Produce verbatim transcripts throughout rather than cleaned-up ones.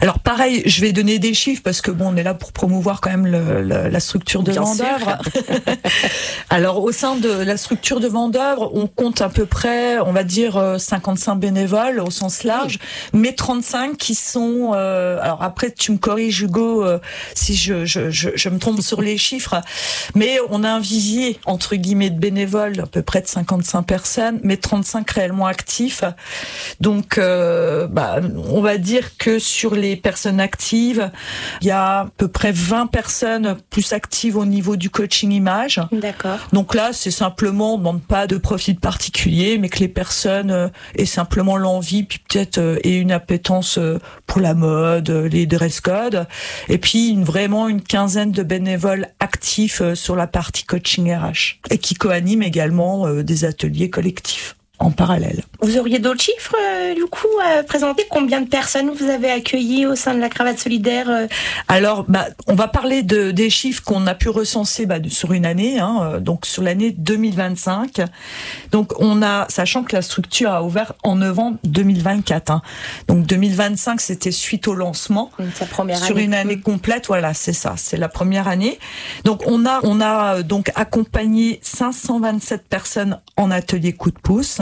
Alors pareil, je vais donner des chiffres parce que bon, on est là pour promouvoir quand même le, le, la structure de Bien Vendeuvre. Alors au sein de la structure de Vendeuvre, on compte à peu près, on va dire cinquante-cinq bénévoles au sens large, oui. mais trente-cinq qui sont. Euh, alors après, tu me corriges Hugo euh, si je, je, je, je me trompe sur les chiffres, mais on a un vivier entre guillemets de bénévoles, à peu près de cinquante-cinq personnes, mais trente-cinq réellement actifs. Donc, euh, bah, on va dire que sur les personnes actives, il y a à peu près vingt personnes plus actives au niveau du coaching image. D'accord. Donc là, c'est simplement, on ne demande pas de profil particulier, mais que les personnes euh, aient simplement l'envie, puis peut-être euh, aient une appétence euh, pour la mode, euh, les dress codes, et puis une, vraiment une quinzaine de bénévoles actifs euh, sur la partie coaching R H, et qui coaniment également euh, des ateliers collectifs en parallèle. Vous auriez d'autres chiffres, euh, du coup, à présenter? Combien de personnes vous avez accueillies au sein de la Cravate Solidaire euh... Alors, bah, on va parler de, des chiffres qu'on a pu recenser bah, de, sur une année, hein, donc sur l'année deux mille vingt-cinq. Donc, on a, sachant que la structure a ouvert en novembre deux mille vingt-quatre. Hein. Donc, deux mille vingt-cinq, c'était suite au lancement. Sa première sur année. Une année complète, voilà, c'est ça, c'est la première année. Donc, on a, on a donc accompagné cinq cent vingt-sept personnes en atelier coup de pouce.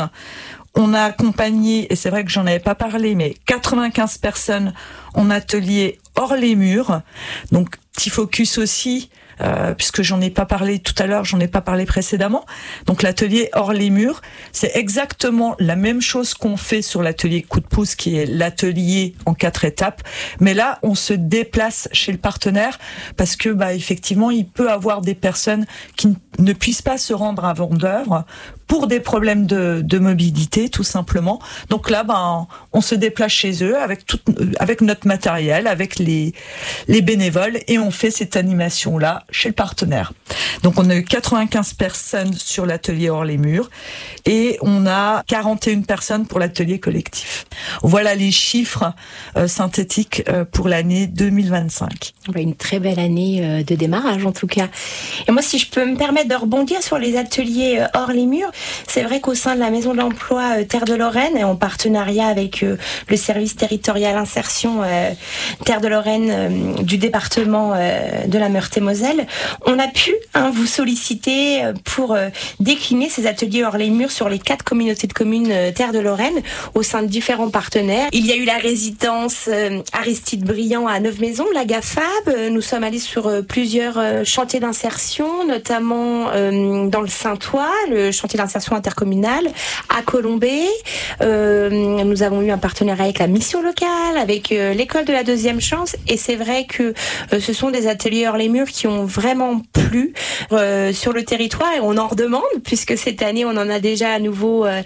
On a accompagné, et c'est vrai que j'en avais pas parlé, mais quatre-vingt-quinze personnes en atelier hors les murs. Donc, petit focus aussi, euh, puisque j'en ai pas parlé tout à l'heure, j'en ai pas parlé précédemment. Donc, l'atelier hors les murs, c'est exactement la même chose qu'on fait sur l'atelier coup de pouce, qui est l'atelier en quatre étapes. Mais là, on se déplace chez le partenaire parce que, bah, effectivement, il peut avoir des personnes qui ne puissent pas se rendre à Vendeuvre pour des problèmes de, de mobilité, tout simplement. Donc là, ben, on se déplace chez eux avec tout, avec notre matériel, avec les, les bénévoles, et on fait cette animation-là chez le partenaire. Donc on a eu quatre-vingt-quinze personnes sur l'atelier hors les murs, et on a quarante et une personnes pour l'atelier collectif. Voilà les chiffres euh, synthétiques euh, pour l'année deux mille vingt-cinq. Une très belle année euh, de démarrage, en tout cas. Et moi, si je peux me permettre de rebondir sur les ateliers euh, hors les murs, c'est vrai qu'au sein de la Maison de l'Emploi euh, Terre de Lorraine, et en partenariat avec euh, le service territorial insertion euh, Terre de Lorraine euh, du département euh, de la Meurthe-et-Moselle, on a pu hein, vous solliciter pour euh, décliner ces ateliers hors les murs sur les quatre communautés de communes euh, Terre de Lorraine au sein de différents partenaires. Il y a eu la résidence euh, Aristide Briand à Neuve-Maisons, la GAFAB. Euh, nous sommes allés sur euh, plusieurs euh, chantiers d'insertion, notamment euh, dans le Saintois, le chantier d'insertion intercommunale, à Colombey. Euh, nous avons eu un partenariat avec la mission locale, avec euh, l'école de la deuxième chance, et c'est vrai que euh, ce sont des ateliers hors les murs qui ont vraiment plu euh, sur le territoire, et on en redemande, puisque cette année on en a déjà à nouveau euh,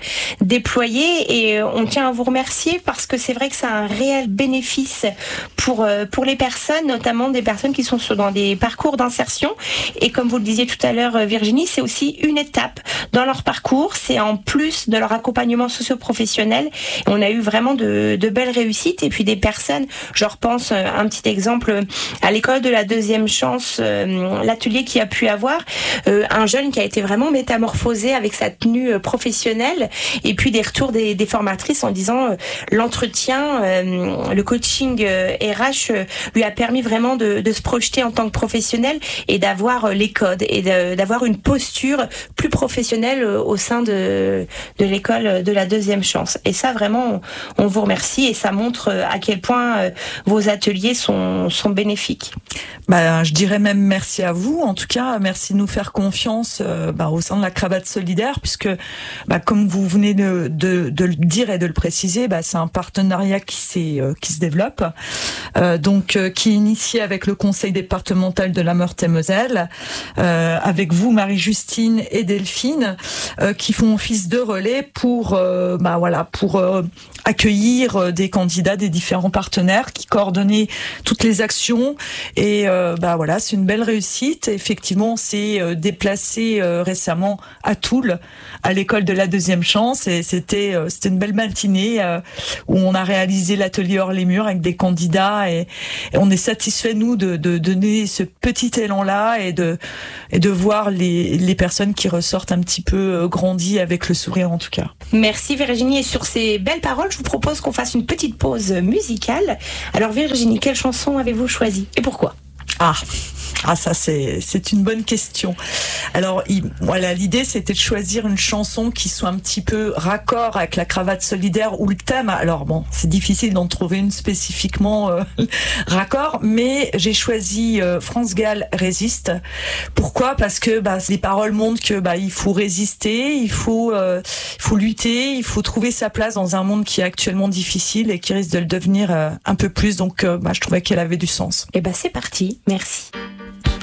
déployé, et euh, on tient à vous remercier parce que c'est vrai que ça a un réel bénéfice pour, euh, pour les personnes, notamment des personnes qui sont sur, dans des parcours d'insertion, et comme vous le disiez tout à l'heure Virginie, c'est aussi une étape dans leur parcours, c'est en plus de leur accompagnement socio-professionnel. On a eu vraiment de, de belles réussites, et puis des personnes, je repense un petit exemple à l'école de la deuxième chance, euh, l'atelier qui a pu avoir euh, un jeune qui a été vraiment métamorphosé avec sa tenue professionnelle, et puis des retours des, des formatrices en disant euh, l'entretien, euh, le coaching euh, R H euh, lui a permis vraiment de, de se projeter en tant que professionnel, et d'avoir euh, les codes, et de, d'avoir une posture plus professionnelle euh, au sein de, de l'école de la deuxième chance. Et ça, vraiment, on, on vous remercie, et ça montre à quel point euh, vos ateliers sont, sont bénéfiques. Bah, je dirais même merci à vous. En tout cas, merci de nous faire confiance euh, bah, au sein de la Cravate Solidaire, puisque, bah, comme vous venez de, de, de le dire et de le préciser, bah, c'est un partenariat qui, s'est, euh, qui se développe, euh, donc euh, qui est initié avec le Conseil départemental de la Meurthe-et-Moselle, euh, avec vous, Marie-Justine et Delphine, euh, qui font office de relais pour, euh, bah, voilà, pour euh, accueillir des candidats des différents partenaires, qui coordonnaient toutes les actions. Et euh, bah voilà, c'est une belle réussite. Effectivement, on s'est euh, déplacé euh, récemment à Toul, à l'école de la deuxième chance, et c'était euh, c'était une belle matinée euh, où on a réalisé l'atelier hors les murs avec des candidats, et, et on est satisfait nous de, de donner ce petit élan là, et de et de voir les les personnes qui ressortent un petit peu euh, grandi avec le sourire en tout cas. Merci Virginie, et sur ces belles paroles, je vous propose qu'on fasse une petite pause musicale. Alors Virginie, quelle chanson avez-vous choisie et pourquoi ? Ah, ah ça c'est c'est une bonne question. Alors il, voilà, l'idée c'était de choisir une chanson qui soit un petit peu raccord avec la cravate solidaire ou le thème. Alors bon, c'est difficile d'en trouver une spécifiquement euh, raccord, mais j'ai choisi euh, France Gall Résiste. Pourquoi ? Parce que bah, les paroles montrent que bah il faut résister, il faut euh, il faut lutter, il faut trouver sa place dans un monde qui est actuellement difficile et qui risque de le devenir euh, un peu plus. Donc euh, bah, je trouvais qu'elle avait du sens. Et bah c'est parti, merci.